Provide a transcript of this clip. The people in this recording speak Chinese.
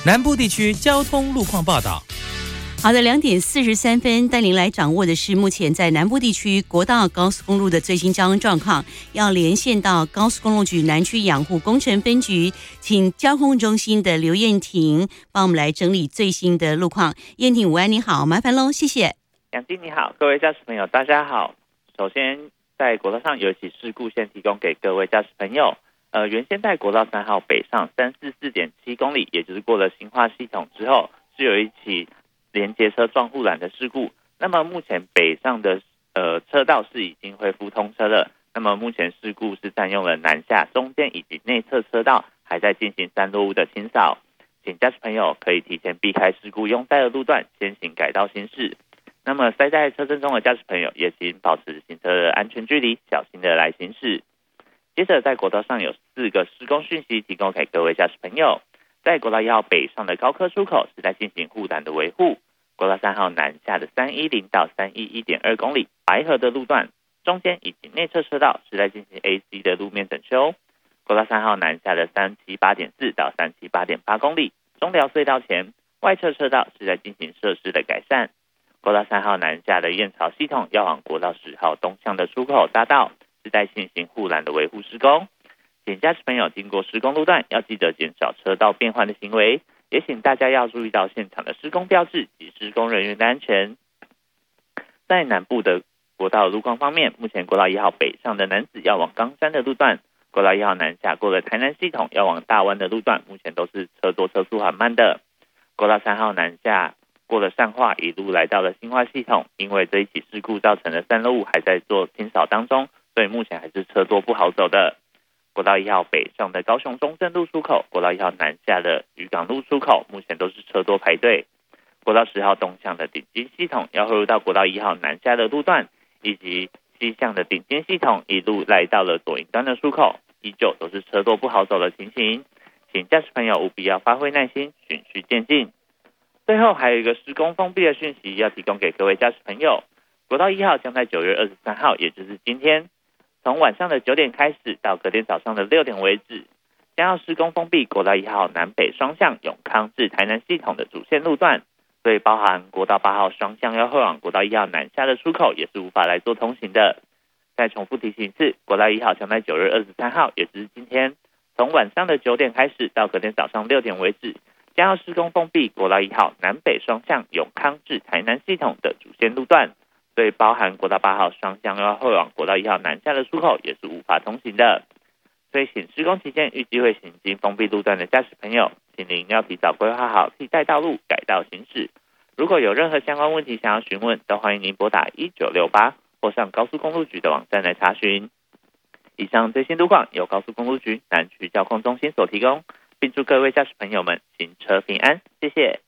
南部地区交通路况报道。 好的，2:43，带您来掌握的是目前在南部地区国道高速公路的最新交通状况。要连线到高速公路局南区养护工程分局，请交通中心的刘燕婷帮我们来整理最新的路况。燕婷午安，你好，麻烦喽，谢谢。 杨静你好，各位驾驶朋友大家好。首先在国道上有一起事故先提供给各位驾驶朋友。原先在国道3号北上344.7公里，也就是过了新化系统之后，是有一起连接车撞护栏的事故。那么目前北上的车道是已经恢复通车了。那么目前事故是占用了南下、中间以及内侧车道，还在进行山落雾的清扫。请驾驶朋友可以提前避开事故拥塞的路段，先行改道行驶。那么塞在车阵中的驾驶朋友也请保持行车的安全距离，小心的来行驶。接着在国道上有4个施工讯息提供给各位驾驶朋友。在国道1号北上的高科出口是在进行护栏的维护。国道3号南下的310到311.2公里白河的路段，中间以及内侧车道是在进行 AC 的路面整修。国道3号南下的378.4到378.8公里中寮隧道前外侧车道是在进行设施的改善。国道3号南下的燕巢系统要往国道10号东向的出口匝道是在进行护栏的维护施工。请驾驶朋友经过施工路段要记得减少车道变换的行为，也请大家要注意到现场的施工标志及施工人员的安全。在南部的国道路况方面，目前国道1号北上的南子要往冈山的路段，国道1号南下过了台南系统要往大湾的路段，目前都是车多车速缓慢的。国道3号南下过了善化，一路来到了新化系统，因为这一起事故造成的山落雾还在做清扫当中，所以目前还是车多不好走的。国道1号北上的高雄中正路出口，国道1号南下的渔港路出口，目前都是车多排队。国道10号东向的顶尖系统要汇入到国道1号南下的路段，以及西向的顶尖系统一路来到了左营端的出口，依旧都是车多不好走的情形。请驾驶朋友务必要发挥耐心，循序渐进。最后还有一个施工封闭的讯息要提供给各位驾驶朋友。国道1号将在9月23号，也就是今天，从晚上的9点开始到隔天早上的6点为止，将要施工封闭国道1号南北双向永康至台南系统的主线路段，所以包含国道8号双向要汇往国道1号南下的出口也是无法来做通行的。再重复提醒一次，国道1号将在9月23号，也就是今天，从晚上的9点开始到隔天早上6点为止，将要施工封闭国道1号南北双向永康至台南系统的主线路段，所以包含国道8号双向要汇往国道1号南下的出口也是无法通行的。所以请施工期间预计会行经封闭路段的驾驶朋友，请您要提早规划好替代道路，改道行驶。如果有任何相关问题想要询问，都欢迎您拨打1968或上高速公路局的网站来查询。以上最新路况由高速公路局南区交通中心所提供，并祝各位驾驶朋友们行车平安，谢谢。